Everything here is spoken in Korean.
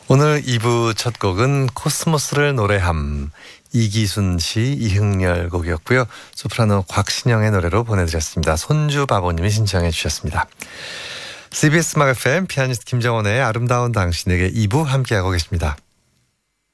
오늘 2부 첫 곡은 코스모스를 노래함, 이기순 씨, 이흥렬 곡이었고요. 소프라노 곽신영의 노래로 보내드렸습니다. 손주바보님이 신청해 주셨습니다. CBS 음악 FM 피아니스트 김정원의 아름다운 당신에게 2부 함께하고 계십니다.